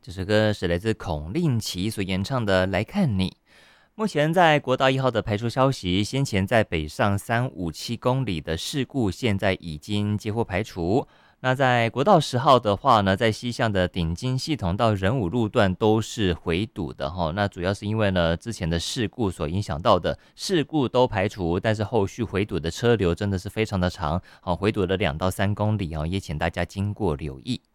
这首歌是来自孔令奇所演唱的《来看你》。目前在国道1号的排除消息，先前在北上357公里的事故，现在已经几乎排除。那在国道10号的话呢，在西向的顶金系统到仁武路段都是回堵的哈。那主要是因为呢之前的事故所影响到的，事故都排除，但是后续回堵的车流真的是非常的长，好，回堵了2到3公里哦，也请大家经过留意。